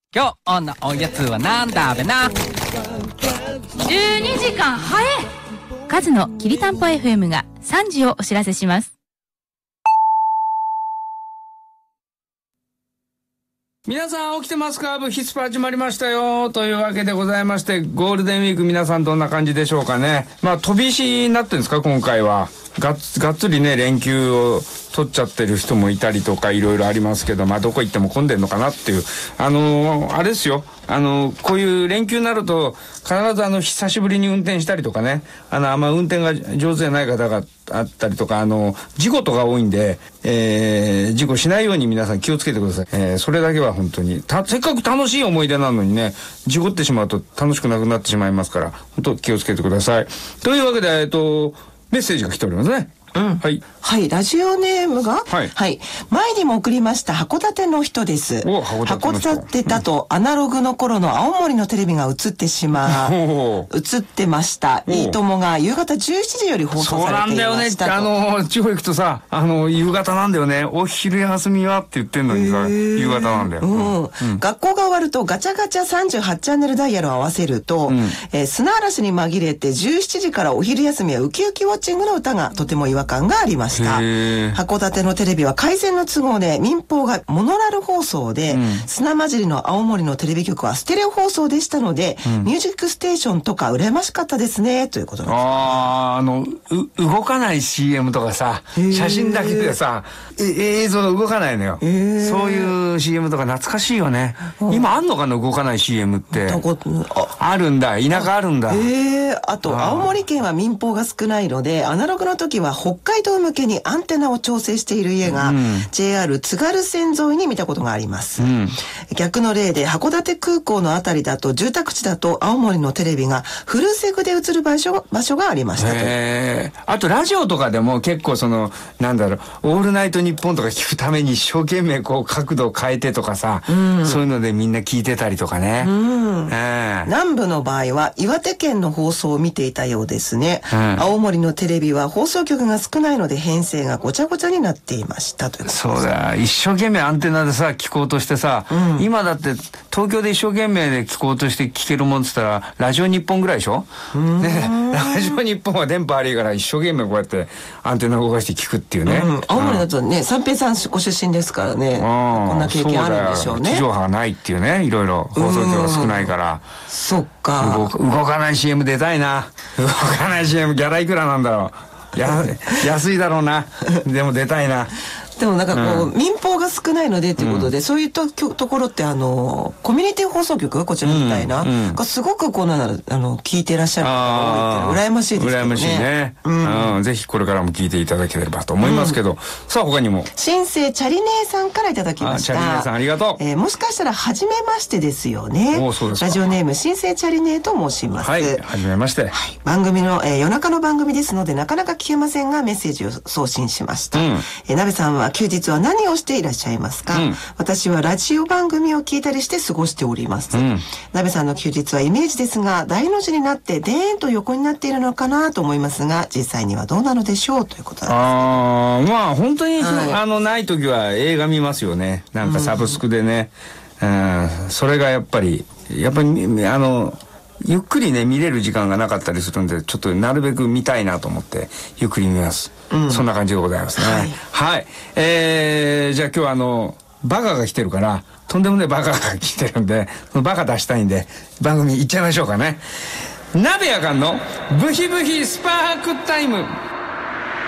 今日のおやつはなんだべな。 12時間早い。 カズのきりたんぽ FM が3時をお知らせします。 皆さん起きてますか？ブヒスパ始まりましたよというわけでございまして、ゴールデンウィーク皆さんどんな感じでしょうかね。飛び石になってるんですか今回は。がっつりね連休を取っちゃってる人もいたりとかいろいろありますけど、どこ行っても混んでんのかなっていう。あれですよ。こういう連休になると必ず久しぶりに運転したりとかね、あんま運転が上手じゃない方があったりとか、事故とか多いんで、事故しないように皆さん気をつけてください。それだけは本当にせっかく楽しい思い出なのにね、事故ってしまうと楽しくなくなってしまいますから、本当気をつけてください。というわけで、メッセージが来ておりますね。 はい、ラジオネームが、前にも送りました函館の人です。函館だとアナログの頃の青森のテレビが映ってました。いいともが夕方17時より放送されていましたと。 そうなんだよね。地方行くとさ、夕方なんだよね。お昼休みはって言ってんのにさ、夕方なんだよ。 学校が終わるとガチャガチャ38チャンネルダイヤルを合わせると、砂嵐に紛れて17時からお昼休みはウキウキウォッチングの歌がとても違和感がありました。函館のテレビは改善の都合で民放がモノラル放送で、砂混じりの青森のテレビ局はステレオ放送でしたので、ミュージックステーションとか羨ましかったですねということなんです。 動かない CM とかさ、写真だけでさ、映像が動かないのよ。そういう CM とか懐かしいよね。今あんのかな、動かない CM って。あるんだ。田舎あるんだ。 あと青森県は民放が少ないので、アナログの時は北海道向けにアンテナを調整している家が、JR 津軽線沿いに見たことがあります。逆の例で函館空港のあたりだと、住宅地だと青森のテレビがフルセグで映る場所がありましたと。 あとラジオとかでも結構オールナイトニッポンとか聞くために一生懸命角度を変えてとかさ、そういうのでみんな聞いてたりとかね。 南部の場合は岩手県の放送を見ていたようですね。青森のテレビは放送局が少ないので編成がごちゃごちゃになっていましたということです。 そうだ、一生懸命アンテナでさ聞こうとしてさ、今だって東京で一生懸命で聞こうとして聞けるもんっつったらラジオ日本ぐらいでしょ。ラジオ日本は電波悪いから一生懸命こうやってアンテナ動かして聞くっていうね。 青森だとね、三平さんご出身ですからね、こんな経験あるんでしょうね。 地上波がないっていうね、いろいろ放送局が少ないから。 そっか。 動かない CM 出たいな。動かない CM ギャラいくらなんだろう。安いだろうな。でも出たいな。 でも民放が少ないのでということで、そういうところってコミュニティ放送局こちらみたいな、すごく聞いてらっしゃる方が多いって羨ましいですけどね。 羨ましいね。ぜひこれからも聞いていただければと思いますけど、さあ他にも新生チャリネーさんからいただきました。 チャリネーさんありがとう。 もしかしたら初めましてですよね。ラジオネーム新生チャリネーと申します。 はい、初めまして。 番組の夜中の番組ですのでなかなか聞けませんが、メッセージを送信しました。なべさんは休日は何をしていらっしゃいますか？私はラジオ番組を聞いたりして過ごしております。なべさんの休日はイメージですが大の字になってでーんと横になっているのかなと思いますが、実際にはどうなのでしょうということです。 本当に、ない時は映画見ますよね。なんかサブスクでね。それがやっぱりゆっくりね見れる時間がなかったりするんで、ちょっとなるべく見たいなと思ってゆっくり見ます。そんな感じでございますね。はい。じゃあ今日バカが来てるから、とんでもねえバカが来てるんで、バカ出したいんで番組行っちゃいましょうかね。鍋やかんのブヒブヒスパークタイム。